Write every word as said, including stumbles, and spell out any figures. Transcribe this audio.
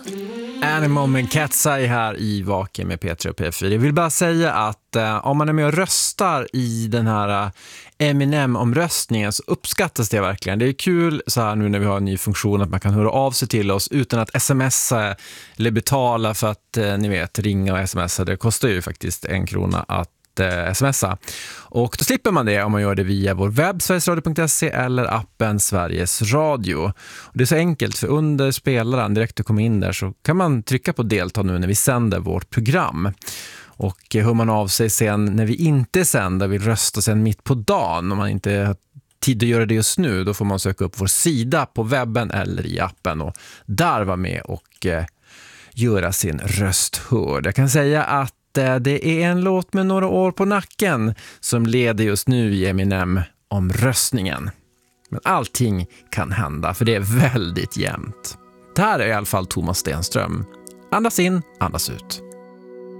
Animal med Cat's Eye här i Vaken med P tre och P fyra. Jag vill bara säga att eh, om man är med och röstar i den här eh, Eminem-omröstningen så uppskattas det verkligen. Det är kul så här nu när vi har en ny funktion att man kan höra av sig till oss utan att smsa eller betala för att eh, ni vet, ringa och smsa. Det kostar ju faktiskt en krona att smsa. Och då slipper man det om man gör det via vår webb sverigesradio punkt se eller appen Sveriges Radio. Och det är så enkelt för under spelaren direkt du kommer in där så kan man trycka på delta nu när vi sänder vårt program. Och hör man av sig sen när vi inte sänder, vill rösta sen mitt på dagen om man inte har tid att göra det just nu, då får man söka upp vår sida på webben eller i appen och där vara med och eh, göra sin röst hörd. Jag kan säga att det är en låt med några år på nacken som leder just nu i Eminem-omröstningen. Men allting kan hända för det är väldigt jämnt. Det här är i alla fall Thomas Stenström. Andas in, andas ut.